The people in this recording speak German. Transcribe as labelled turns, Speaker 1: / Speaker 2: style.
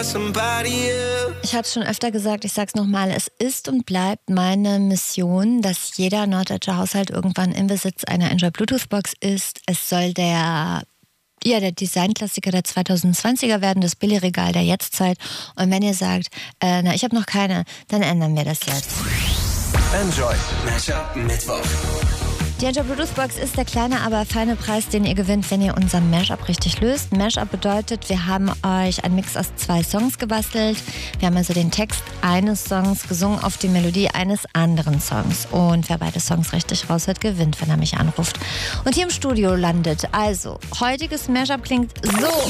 Speaker 1: Ich habe es schon öfter gesagt, ich sag's nochmal, es ist und bleibt meine Mission, dass jeder norddeutsche Haushalt irgendwann im Besitz einer Android-Bluetooth-Box ist. Es soll der Designklassiker der 2020er werden, das Billigregal der Jetztzeit. Und wenn ihr sagt, ich habe noch keine, dann ändern wir das jetzt.
Speaker 2: Enjoy Mashup Mittwoch.
Speaker 1: Die Android Bluetooth Box ist der kleine, aber feine Preis, den ihr gewinnt, wenn ihr unser Mashup richtig löst. Mashup bedeutet, wir haben euch einen Mix aus 2 Songs gebastelt. Wir haben also den Text eines Songs gesungen auf die Melodie eines anderen Songs. Und wer beide Songs richtig raushört, gewinnt, wenn er mich anruft. Und hier im Studio landet also, heutiges Mashup klingt so.